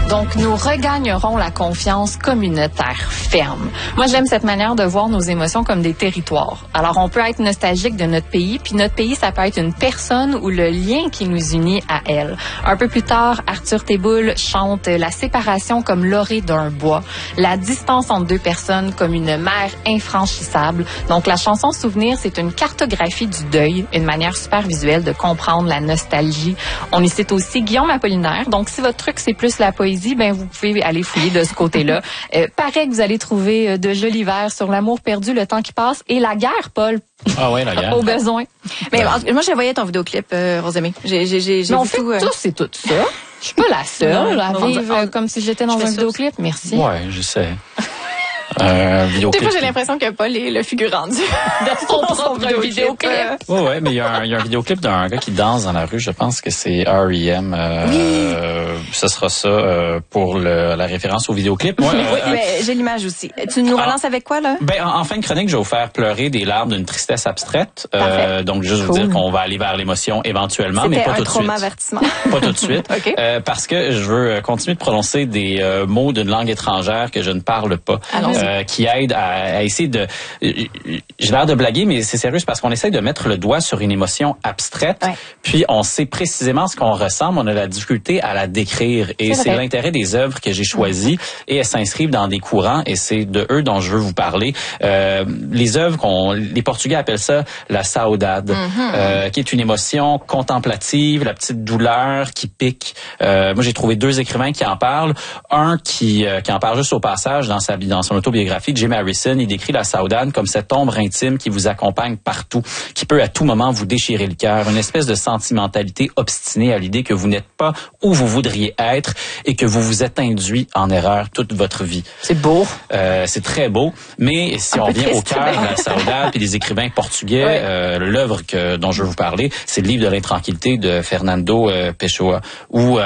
Donc, nous regagnerons la confiance communautaire ferme. Moi, j'aime cette manière de voir nos émotions comme des territoires. Alors, on peut être nostalgique de notre pays, puis notre pays, ça peut être une personne ou le lien qui nous unit à elle. Un peu plus tard, Arthur Théboul chante la séparation comme l'orée d'un bois, la distance entre deux personnes comme une mer infranchissable. Donc, la chanson Souvenir, c'est une cartographie du deuil, une manière super visuelle de comprendre la nostalgie. On y cite aussi Guillaume Apollinaire. Donc, si votre truc, c'est plus la poésie, ben vous pouvez aller fouiller de ce côté-là. Paraît que vous allez trouver de jolis vers sur l'amour perdu, le temps qui passe et la guerre, Paul. Ah ouais, la guerre. Au besoin. Mais moi, je voyais ton vidéoclip, Rosemée. Mais on fait tous et tout ça. Je suis pas la seule à vivre comme si j'étais dans un vidéoclip. Merci. Ouais, je sais. Des fois, j'ai l'impression que Paul est le figurant de son propre vidéoclip. Ouais, mais il y a un vidéoclip d'un gars qui danse dans la rue. Je pense que c'est R.E.M. Oui. Ce sera ça pour la référence au vidéoclip. Moi, oui, mais j'ai l'image aussi. Tu nous relances avec quoi, là? Ben, en fin de chronique, je vais vous faire pleurer des larmes d'une tristesse abstraite. Donc, juste vous dire qu'on va aller vers l'émotion éventuellement, mais pas tout de suite. C'était un trauma-avertissement. Pas tout de suite. Okay. Parce que je veux continuer de prononcer des mots d'une langue étrangère que je ne parle pas. Qui aide à essayer de... J'ai l'air de blaguer, mais c'est sérieux, parce qu'on essaie de mettre le doigt sur une émotion abstraite, puis on sait précisément ce qu'on ressent, mais on a la difficulté à la décrire. Et c'est l'intérêt des œuvres que j'ai choisies, et elles s'inscrivent dans des courants, et c'est de eux dont je veux vous parler. Les œuvres, les Portugais appellent ça la saudade, qui est une émotion contemplative, la petite douleur qui pique. Moi, j'ai trouvé 2 écrivains qui en parlent. Un qui en parle juste au passage dans son autobiographie, Jim Harrison. Il décrit la saudade comme cette ombre intime qui vous accompagne partout, qui peut à tout moment vous déchirer le cœur, une espèce de sentimentalité obstinée à l'idée que vous n'êtes pas où vous voudriez être et que vous vous êtes induit en erreur toute votre vie. C'est beau. C'est très beau, mais si on vient au cœur de la saudade puis des écrivains portugais, l'œuvre dont je veux vous parler, c'est le livre de l'intranquillité de Fernando Pessoa, où